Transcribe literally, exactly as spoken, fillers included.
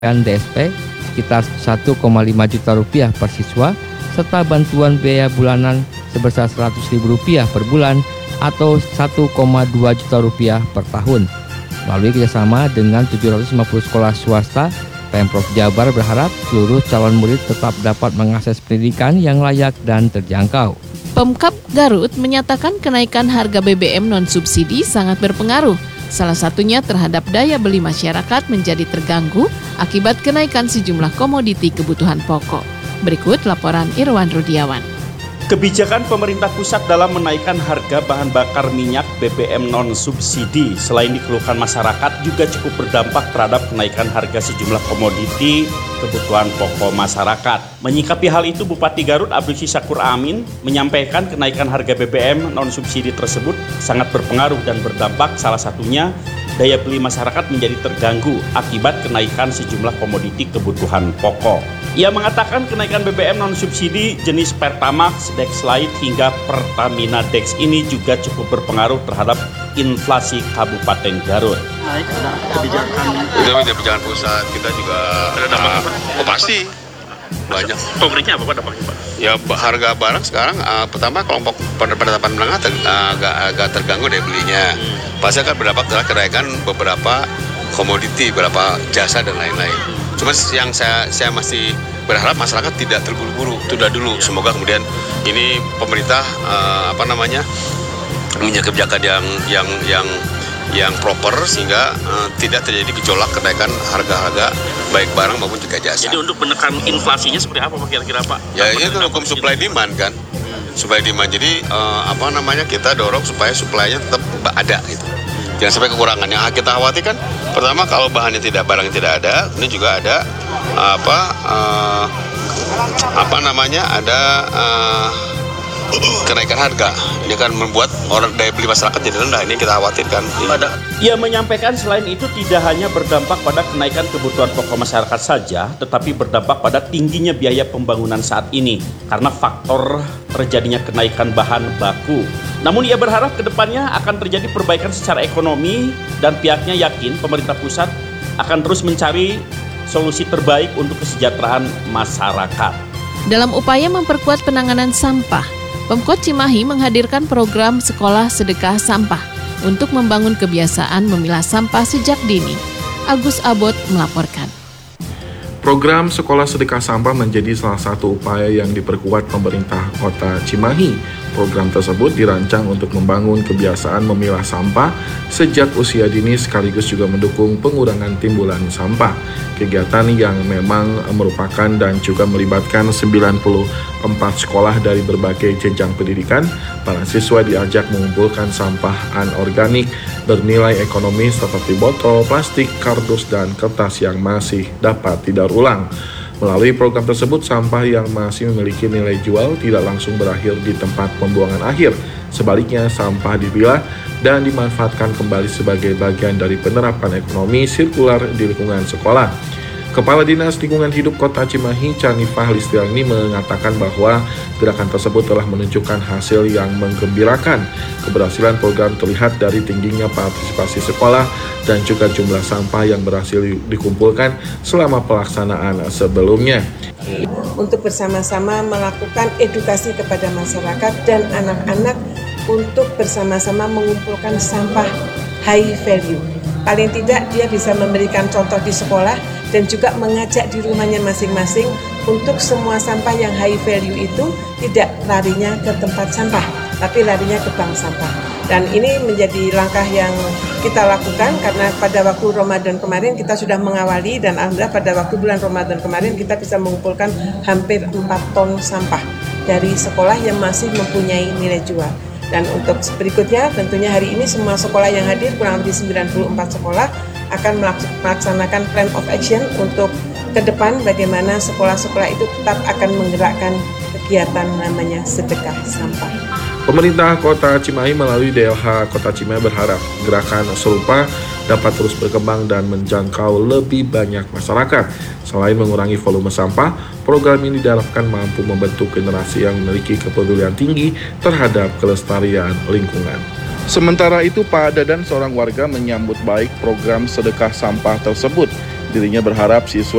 D S P sekitar satu koma lima juta rupiah per siswa, serta bantuan biaya bulanan sebesar seratus ribu rupiah per bulan atau satu koma dua juta rupiah per tahun. Melalui kerjasama dengan tujuh ratus lima puluh sekolah swasta, Pemprov Jabar berharap seluruh calon murid tetap dapat mengakses pendidikan yang layak dan terjangkau. Pemkab Garut menyatakan kenaikan harga B B M non-subsidi sangat berpengaruh. Salah satunya terhadap daya beli masyarakat menjadi terganggu akibat kenaikan sejumlah komoditi kebutuhan pokok. Berikut laporan Irwan Rudiawan. Kebijakan pemerintah pusat dalam menaikkan harga bahan bakar minyak B B M non-subsidi selain dikeluhkan masyarakat juga cukup berdampak terhadap kenaikan harga sejumlah komoditi kebutuhan pokok masyarakat. Menyikapi hal itu, Bupati Garut Abdul Syakur Amin menyampaikan kenaikan harga B B M non-subsidi tersebut sangat berpengaruh dan berdampak salah satunya daya beli masyarakat menjadi terganggu akibat kenaikan sejumlah komoditi kebutuhan pokok. Ia mengatakan kenaikan B B M non-subsidi jenis Pertamax, Dexlite hingga Pertamina Dex ini juga cukup berpengaruh terhadap inflasi Kabupaten Garut. Naik ada kebijakan itu kebijakan pusat, kita juga ada dampak apa? Oh pasti banyak. Konkretnya apa Pak dampaknya Pak? Ya harga barang sekarang uh, pertama kelompok pendapatan menengah ter, uh, agak agak terganggu daya belinya. Hmm. Pasti akan berdampak terhadap kenaikan beberapa komoditi, beberapa jasa dan lain-lain. Cuma yang saya saya masih berharap masyarakat tidak terburu-buru, tunda dulu. Semoga kemudian ini pemerintah uh, apa namanya punya kebijakan yang yang yang yang proper sehingga uh, tidak terjadi gejolak kenaikan harga-harga baik barang maupun juga jasa. Jadi untuk menekan inflasinya seperti apa Pak kira-kira Pak? Ya ini itu hukum supply demand kan, supply demand. Jadi uh, apa namanya kita dorong supaya supply-nya tetap ada gitu. Jangan sampai kekurangan. Yang kita khawatirkan pertama kalau bahannya tidak, barangnya tidak ada, ini juga ada apa uh, apa namanya ada uh, kenaikan harga. Ini akan membuat orang daya beli masyarakat jadi rendah. Ini kita khawatirkan. Ia menyampaikan selain itu tidak hanya berdampak pada kenaikan kebutuhan pokok masyarakat saja, tetapi berdampak pada tingginya biaya pembangunan saat ini karena faktor terjadinya kenaikan bahan baku. Namun ia berharap kedepannya akan terjadi perbaikan secara ekonomi dan pihaknya yakin pemerintah pusat akan terus mencari solusi terbaik untuk kesejahteraan masyarakat. Dalam upaya memperkuat penanganan sampah, Pemkot Cimahi menghadirkan program Sekolah Sedekah Sampah untuk membangun kebiasaan memilah sampah sejak dini. Agus Abot melaporkan. Program Sekolah Sedekah Sampah menjadi salah satu upaya yang diperkuat pemerintah Kota Cimahi. Program tersebut dirancang untuk membangun kebiasaan memilah sampah sejak usia dini sekaligus juga mendukung pengurangan timbulan sampah. Kegiatan yang memang merupakan dan juga melibatkan sembilan puluh empat sekolah dari berbagai jenjang pendidikan. Para siswa diajak mengumpulkan sampah anorganik bernilai ekonomis seperti botol, plastik, kardus, dan kertas yang masih dapat didaur ulang. Melalui program tersebut, sampah yang masih memiliki nilai jual tidak langsung berakhir di tempat pembuangan akhir. Sebaliknya, sampah dipilah dan dimanfaatkan kembali sebagai bagian dari penerapan ekonomi sirkular di lingkungan sekolah. Kepala Dinas Lingkungan Hidup Kota Cimahi, Canifah Listiani mengatakan bahwa gerakan tersebut telah menunjukkan hasil yang menggembirakan. Keberhasilan program terlihat dari tingginya partisipasi sekolah dan juga jumlah sampah yang berhasil dikumpulkan selama pelaksanaan sebelumnya. Untuk bersama-sama melakukan edukasi kepada masyarakat dan anak-anak untuk bersama-sama mengumpulkan sampah high value. Paling tidak dia bisa memberikan contoh di sekolah dan juga mengajak di rumahnya masing-masing untuk semua sampah yang high value itu tidak larinya ke tempat sampah, tapi larinya ke bank sampah. Dan ini menjadi langkah yang kita lakukan karena pada waktu Ramadan kemarin kita sudah mengawali dan alhamdulillah pada waktu bulan Ramadan kemarin kita bisa mengumpulkan hampir empat ton sampah dari sekolah yang masih mempunyai nilai jual. Dan untuk berikutnya tentunya hari ini semua sekolah yang hadir kurang lebih sembilan puluh empat sekolah akan melaksanakan plan of action untuk ke depan bagaimana sekolah-sekolah itu tetap akan menggerakkan kegiatan namanya sedekah sampah. Pemerintah Kota Cimahi melalui D L H Kota Cimahi berharap gerakan serupa dapat terus berkembang dan menjangkau lebih banyak masyarakat. Selain mengurangi volume sampah, program ini diharapkan mampu membentuk generasi yang memiliki kepedulian tinggi terhadap kelestarian lingkungan. Sementara itu, Pak Dadan, seorang warga, menyambut baik program sedekah sampah tersebut. Dirinya berharap siswa